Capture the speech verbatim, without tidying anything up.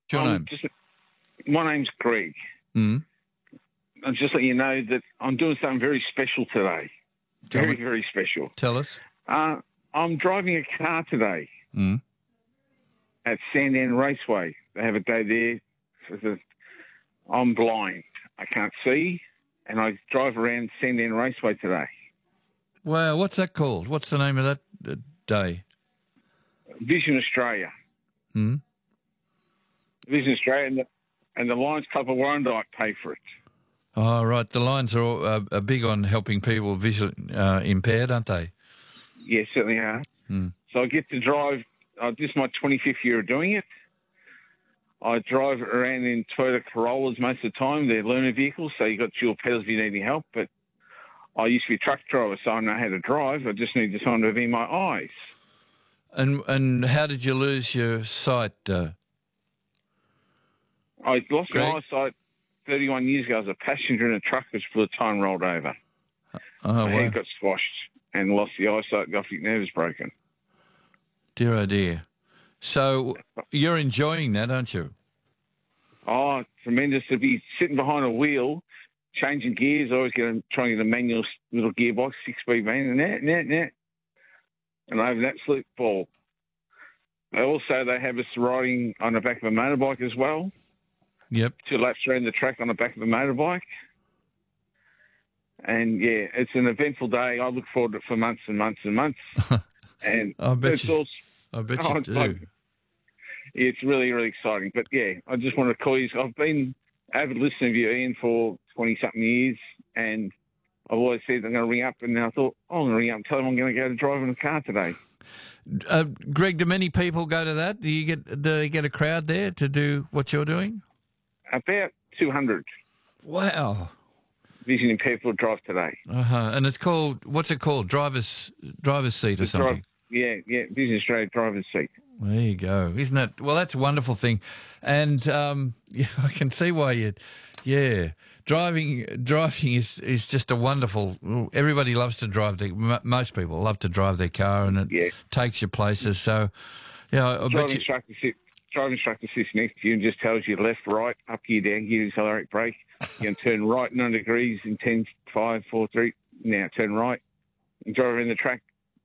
your I'm name? Just, my name's Greg. Mm. I'm just letting you know that I'm doing something very special today. Tell Very, me. very special. Tell us. Uh, I'm driving a car today Mm. at Sandown Raceway. They have a day there. For the, I'm blind. I can't see, and I drive around Sandown Raceway today. Wow, what's that called? What's the name of that uh, day? Vision Australia. Mm. Vision Australia, and the, and the Lions Club of Warrandyte pay for it. Oh, right. The Lions are, all, uh, are big on helping people visually uh, impaired, aren't they? Yes, certainly are. Mm. So I get to drive. Uh, this is my twenty-fifth year of doing it. I drive around in Toyota Corollas most of the time. They're learner vehicles, so you've got dual pedals if you need any help. But I used to be a truck driver, so I know how to drive. I just need someone to be my eyes. And and how did you lose your sight? Uh, I lost Greg? my eyesight thirty-one years ago. I was a passenger in a truck which the time rolled over. oh, my wow. head got squashed and lost the eyesight. The optic nerve is broken. Dear, oh, dear. So you're enjoying that, aren't you? Oh, tremendous to be sitting behind a wheel, changing gears. I always get a, trying to get a manual little gearbox, six-speed manual, and that, and that, and that. And I have an absolute ball. They also, they have us riding on the back of a motorbike as well. Yep. Two laps around the track on the back of a motorbike. And, yeah, it's an eventful day. I look forward to it for months and months and months. And I bet it's you, also, I bet oh, you it's do. like- it's really, really exciting. But, yeah, I just want to call you. I've been avid listener of you, Ian, for twenty-something years, and I've always said I'm going to ring up, and I thought, oh, I'm going to ring up and tell them I'm going to go to drive in a car today. Uh, Greg, do many people go to that? Do you get do they get a crowd there to do what you're doing? About two hundred Wow. vision impaired people drive today. Uh-huh. And it's called, what's it called? Driver's driver's seat or The drive- something? Yeah, yeah, Vision Australia driver's seat. There you go. Isn't that, well, that's a wonderful thing. And um, yeah, I can see why you, yeah, driving driving is, is just a wonderful, everybody loves to drive, their, m- most people love to drive their car, and it Yeah. takes you places. So, yeah, I bet Driving you, instructor sit, driving instructor sits next to you and just tells you left, right, up gear, down gear, accelerate, brake. You can turn right ninety degrees in ten, five, four, three. Now turn right and drive around the track